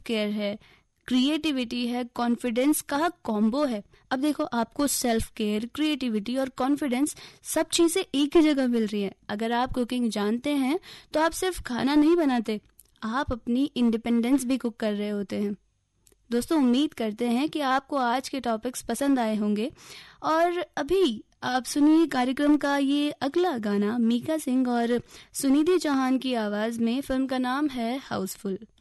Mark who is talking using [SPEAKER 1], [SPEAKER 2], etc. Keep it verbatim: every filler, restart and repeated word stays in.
[SPEAKER 1] Care है, creativity है, confidence का कॉम्बो है। अब देखो, आपको सेल्फ केयर, क्रिएटिविटी और कॉन्फिडेंस सब चीजें एक ही जगह मिल रही है। अगर आप कुकिंग जानते हैं तो आप सिर्फ खाना नहीं बनाते, आप अपनी इंडिपेंडेंस भी कुक कर रहे होते हैं। दोस्तों, उम्मीद करते हैं कि आपको आज के टॉपिक्स पसंद आए होंगे। और अभी आप सुनिए कार्यक्रम का ये अगला गाना, मीका सिंह और सुनिधि चौहान की आवाज में। फिल्म का नाम है हाउसफुल।